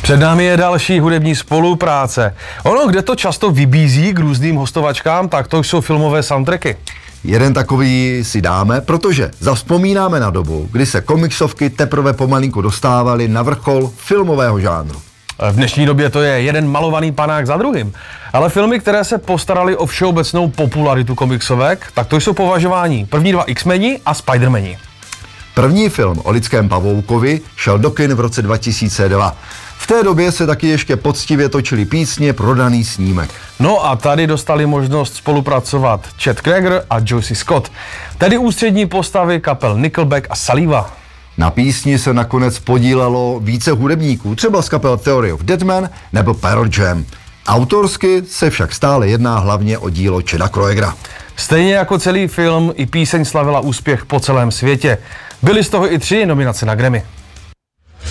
Před námi je další hudební spolupráce. Ono, kde to často vybízí k různým hostovačkám, tak to jsou filmové soundtracky. Jeden takový si dáme, protože zavzpomínáme na dobu, kdy se komiksovky teprve pomalinku dostávaly na vrchol filmového žánru. V dnešní době to je jeden malovaný panák za druhým. Ale filmy, které se postarali o všeobecnou popularitu komiksovek, tak to jsou považováni první dva X-meni a Spider-mani. První film o lidském pavoukovi šel do kin v roce 2002. V té době se taky ještě poctivě točily písně pro daný snímek. No a tady dostali možnost spolupracovat Chad Kroeger a Josie Scott, tedy ústřední postavy kapel Nickelback a Saliva. Na písni se nakonec podílelo více hudebníků, třeba z kapel Theory of Deadman nebo Pearl Jam. Autorsky se však stále jedná hlavně o dílo Chada Kroegera. Stejně jako celý film, i píseň slavila úspěch po celém světě. Byly z toho i 3 nominace na Grammy.